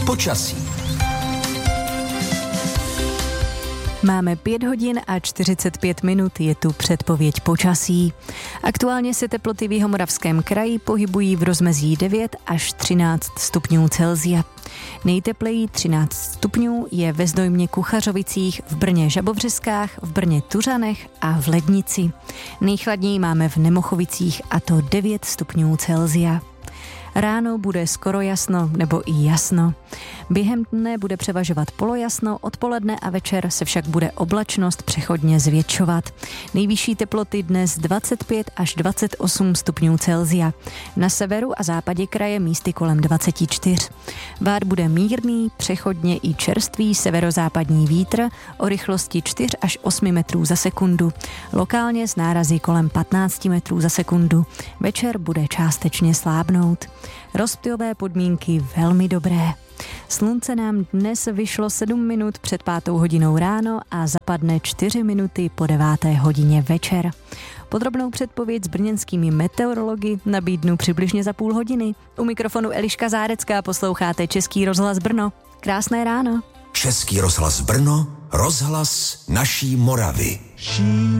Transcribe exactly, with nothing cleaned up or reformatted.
Počasí. Máme pět hodin a čtyřicet pět minut, je tu předpověď počasí. Aktuálně se teploty v Jihomoravském kraji pohybují v rozmezí devět až třináct stupňů Celsia. Nejtepleji třináct stupňů je ve Znojmě Kuchařovicích, v Brně Žabovřeskách, v Brně Tuřanech a v Lednici. Nejchladněji máme v Nemochovicích, a to devět stupňů Celsia. Ráno bude skoro jasno nebo i jasno. Během dne bude převažovat polojasno, odpoledne a večer se však bude oblačnost přechodně zvětšovat. Nejvyšší teploty dnes dvacet pět až dvacet osm stupňů Celsia. Na severu a západě kraje místy kolem dvacet čtyři. Vár bude mírný, přechodně i čerstvý severozápadní vítr o rychlosti čtyři až osm metrů za sekundu. Lokálně s nárazy kolem patnáct metrů za sekundu. Večer bude částečně slábnout. Rozptylové podmínky velmi dobré. Slunce nám dnes vyšlo sedm minut před pátou hodinou ráno a zapadne čtyři minuty po deváté hodině večer. Podrobnou předpověď s brněnskými meteorology nabídnu přibližně za půl hodiny. U mikrofonu Eliška Zárecká, posloucháte Český rozhlas Brno. Krásné ráno. Český rozhlas Brno, rozhlas naší Moravy.